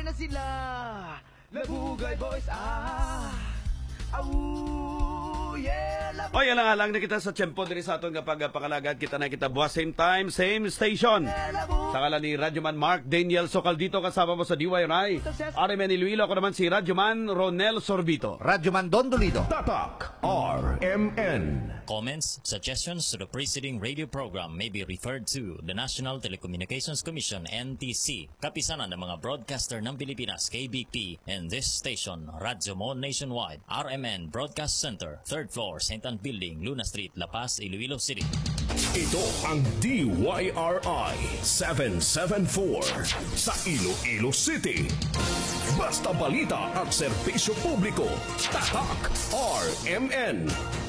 na sila. Labugay boys, yeah. O yan nga lang na kita sa tiyempo diri sa aton kapag pangalagad kita na kita buwas same time, same station. Sa kala ni Radyoman Mark Daniel Sokal dito kasama mo sa DYRI. RMN Iloilo, ako naman si Radyoman Ronel Sorbito. Radyoman Don Dolido. Tatak RMN. Comments, suggestions to the preceding radio program may be referred to the National Telecommunications Commission, NTC, kapisanan ng mga broadcaster ng Pilipinas, KBP, and this station, Radyo Mo Nationwide, RMN Broadcast Center, 3rd floor, St. Anne Building, Luna Street, La Paz, Iloilo City. Ito ang DYRI 774 sa Iloilo City. Basta balita at serbisyo publiko. Tatak RMN.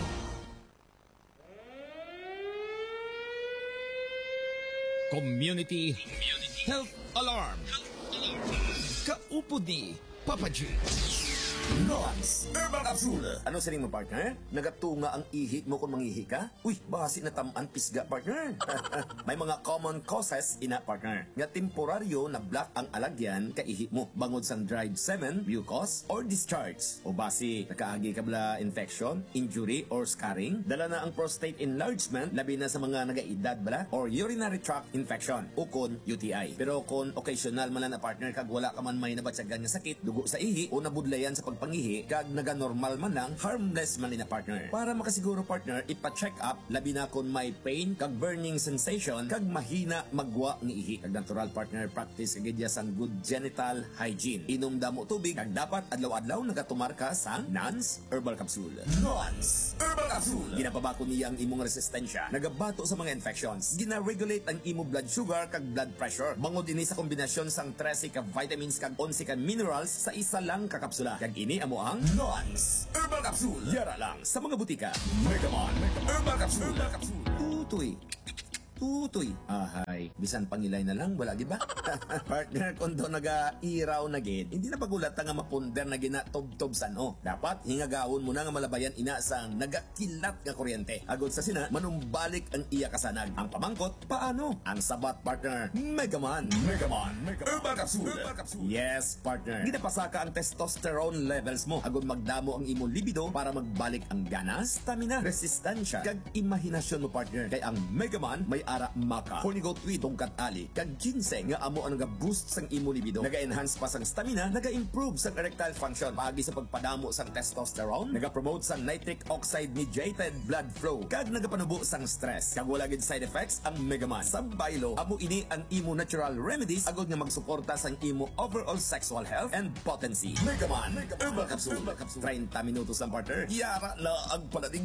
Community Health Alarm. Kaupo ni Papa G. Nons Herbal Capsule. Ano sa mo, partner? Nagatunga ang ihi mo kung mangihi ka? Uy, basi na tamaan pisga, partner. May mga common causes ina, partner. Nga temporaryo na block ang alagyan ka ihi mo. Bangod sang dried semen, mucus, or discharge. O basi, nakaagi ka bala infection, injury, or scarring. Dala na ang prostate enlargement, labi na sa mga nagaedad bala, or urinary tract infection, o kon UTI. Pero kung occasional man na, partner, kag wala ka man may nabatsagan nga sakit, dugo sa ihi, o nabudlayan sa pagpangihi, kag naga-normal man lang, harmless man ina, partner. Para makasiguro, partner, ipa-check up labi na kung may pain, kag burning sensation, kag mahina magwa ng ihi. Kag natural, partner, practice kagidya sang good genital hygiene. Inom damo tubig, kag dapat adlaw-adlaw nagatumar ka sang Nons Herbal Capsule. Nons Herbal Capsule. Ginapabako niya ang imong resistensya, nagabato sa mga infections, gina-regulate ang imong blood sugar kag blood pressure. Bangod ini sa kombinasyon sang 13 ka vitamins kag 11 ka minerals sa isa lang ka kapsula. Kag ini amo ang Nons Herbal Capsule. Yara lang sa mga butika. Megamon Herbal Capsule. Tutoy. Ahay, bisan pangilay na lang, wala giba? Partner, kung doon naga-iraw na gid, hindi na pagulat nga mapunder na gina tob-tobsan o. Dapat hingagawon mo na nga malabayan ina sang nagakilat nga kuryente. Agod sa sina, manumbalik ang iya kasanag. Ang pamangkot, paano? Ang sabat, partner, Megaman Herbal Capsule. Yes, partner. Ginapasaka ang testosterone levels mo. Agod magdamo ang imo libido para magbalik ang gana, stamina, resistensya, kag imahinasyon mo, partner. Kay ang Megaman may ara maka Hornigoat Tweed tongkat ali kag ginseng nga amo ang naga-boost sang imo libido, naga-enhance pa sang stamina, naga-improve sang erectile function, paagi sa pagpadamo sang testosterone, naga-promote sang nitric oxide mediated blood flow, kag nagapanubo sang stress. Kag wala gid side effects ang Megaman. Sa baylo, amo ini ang imo natural remedies agod nga magsuporta sang imo overall sexual health and potency. Megaman Herbal Capsule. 30 minutos lang, partner. Yara la ang palating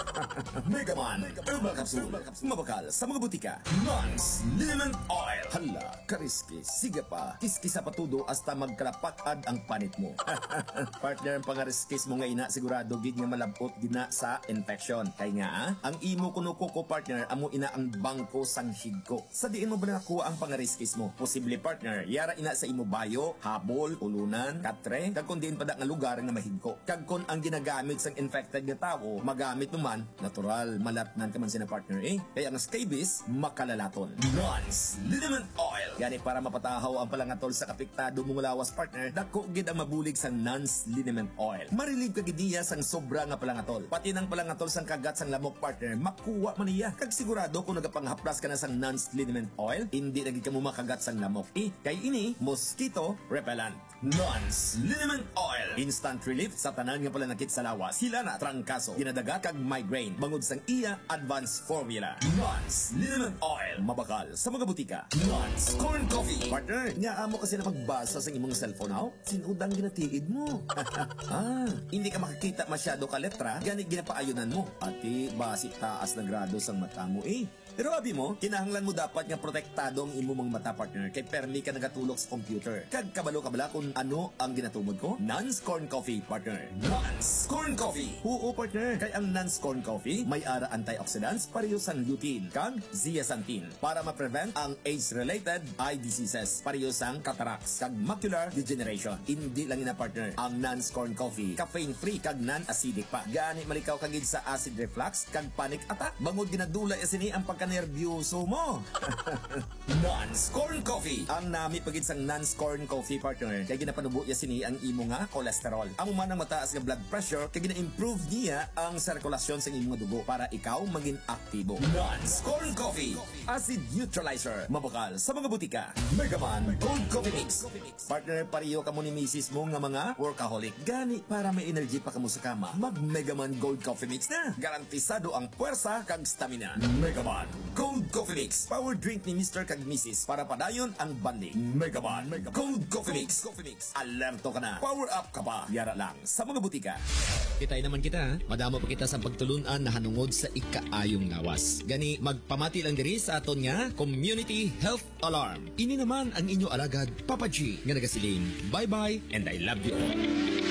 Megaman Herbal Capsule. Mabakal sa mga butika. Nons Liniment Oil. Hala, kariski. Sige pa. Kiskisa patudo hasta magkalapatad ang panit mo. Partner, ang pangariskis mo nga ina, sigurado gid nga malabot gina sa infection. Kaya nga, ang imo kunukuko, partner, amo ina ang bangko sang higko. Sa diin mo ba nakuha ang pangariskis mo? Posible, partner, yara ina sa imo bayo, habol, ulunan, katre, kag kung diin pa nga lugar nga mahigko. Kag kung ang ginagamit sang infected nga tao, magamit naman, natural, malatnan ka man sina, partner, Kaya ang scabies, makalalaton. Nons Liniment Oil. Gani para mapatahaw ang palangatol sa kapiktado mong lawas, partner, dako gid ang mabulig sang Nons Liniment Oil. Marilig ka gid niya sang sobra nga palangatol. Pati nang palangatol sang kagat sang lamok, partner, makuha man niya. Kag sigurado kung nagapanghaplas ka na sang Nons Liniment Oil, hindi na gid ka mo makagat sang lamok. Kay ini, mosquito repellent. Nons Liniment Oil. Instant relief sa tanan nga palanakit sa lawas. Hila na trangkaso, ginadagat kag migraine. Bangod sang iya advanced formula. Nons Liniment Oil. Mabakal sa mga butika. Nons Corn Coffee. Partner, nga amo kasi na magbasa sa imong cellphone now. Sinudang ginatiid mo. Hindi ka makakita masyado ka letra, gani ginapaayunan mo. Ati, basi taas na grado sang mata mo Pero abi mo, kinahanglan mo dapat nga protektado ang imo mga mata, partner, kay permi ka nagatulog sa computer. Kag kabalo kabala kung ano ang ginatumod ko? Nons Corn Coffee, partner. Nons Corn Coffee. Oo, partner. Kay ang Nons Corn Coffee may ara antioxidants pareho sang lutein kag zeaxanthin para ma-prevent ang age-related eye diseases, pareho sang cataracts kag macular degeneration. Hindi lang ina, partner, ang Nons Corn Coffee caffeine-free kag non-acidic pa. Gani malikaw kagid sa acid reflux kag panic attack. Bangod ginadula isini ang pagka pagkanerbyuso mo. Nance Corn Coffee. Ang nami pagid sang Nance Corn Coffee, partner. Kaya ginapanubo niya sini ang imo nga kolesterol. Ang umanang mataas nga blood pressure, kaya gina-improve niya ang sirkulasyon sa imong dugo para ikaw maging aktibo. Nance Corn Coffee. Acid neutralizer. Mabukal sa mga butika. Megaman Gold Coffee Mix. Partner, pariyo ka mo ni misis mo nga mga workaholic. Gani para may energy pa kamo sa kama. Mag Megaman Gold Coffee Mix na. Garantisado ang puwersa kag stamina. Megaman Gold Coffee Mix. Power drink ni Mr. kag Mrs. para padayon ang banding. Megaman Gold Coffee Mix. Alerto ka na. Power up ka pa. Yara lang sa mga butika. Kitay naman kita, madamo pa kita sa pagtulunan na hanungod sa ikaayong lawas. Gani, magpamati lang diri sa aton nga Community Health Alarm. Ini naman ang inyo alagad, Papa G, nga nagasiling, bye-bye and I love you all.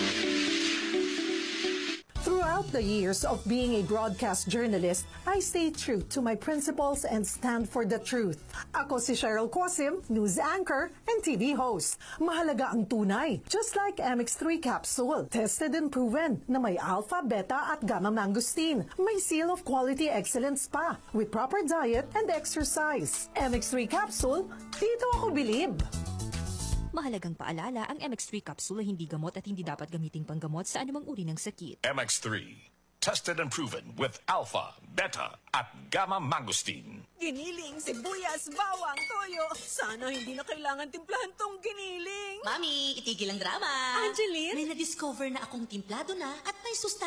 Throughout the years of being a broadcast journalist, I stay true to my principles and stand for the truth. Ako si Cheryl Cosim, news anchor and TV host. Mahalaga ang tunay, just like MX3 capsule. Tested and proven na may alpha, beta at gamma mangosteen. May seal of quality excellence pa with proper diet and exercise. MX3 capsule, dito ako bilib. Mahalagang paalala, ang MX3 capsule ay hindi gamot at hindi dapat gamiting panggamot sa anumang uri ng sakit. MX3. Tested and proven with alpha, beta, at gamma mangosteen. Giniling, sibuyas, bawang, toyo. Sana hindi na kailangan timplahan tong giniling. Mami, itigil ang drama. Angeline? May na-discover na akong timplado na at may sustansya